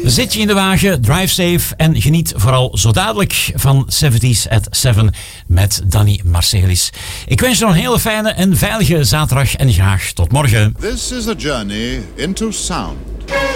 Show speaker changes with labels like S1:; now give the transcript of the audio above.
S1: Zit je in de wagen, drive safe en geniet vooral zo dadelijk van 70s at 7 met Danny Marcelis. Ik wens je nog een hele fijne en veilige zaterdag en graag tot morgen.
S2: This is a journey into sound.